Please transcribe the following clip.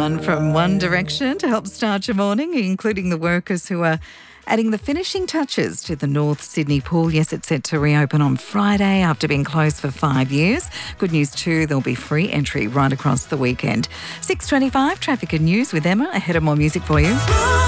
everyone from One Direction to help start your morning, including the workers who are adding the finishing touches to the North Sydney pool. Yes, it's set to reopen on Friday after being closed for 5 years. Good news too, there'll be free entry right across the weekend. 6:25, traffic and news with Emma. Ahead of more music for you.